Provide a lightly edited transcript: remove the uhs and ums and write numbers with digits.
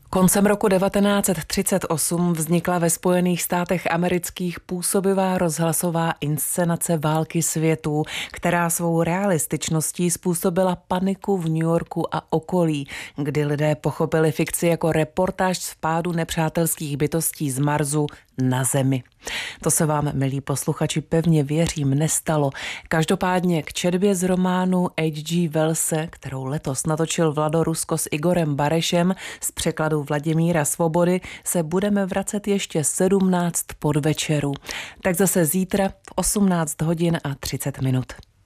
Koncem roku 1938 vznikla ve Spojených státech amerických působivá rozhlasová inscenace Války světů, která svou realističností způsobila paniku v New Yorku a okolí, kdy lidé pochopili fikci jako reportáž z pádu nepřátelských bytostí z Marsu na Zemi. To se vám, milí posluchači, pevně věřím, nestalo. Každopádně k četbě z románu H.G. Wellse, kterou letos natočil Vlado Rusko s Igorem Barešem z překladu Vladimíra Svobody, se budeme vracet ještě 17 podvečeru. Tak zase zítra v 18 hodin a 30 minut.